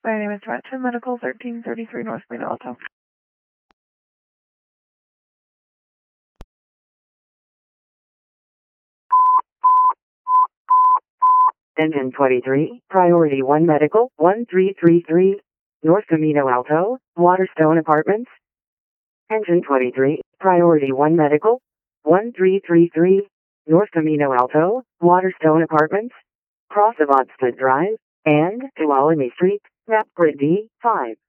My name is Gretchen, Medical 1333 North Camino Alto. Engine 23, Priority 1 Medical, 1333, North Camino Alto, Waterstone Apartments. Engine 23, Priority 1 Medical, 1333, North Camino Alto, Waterstone Apartments, cross of Odsted Drive, and Tuolumne Street, map grid D5.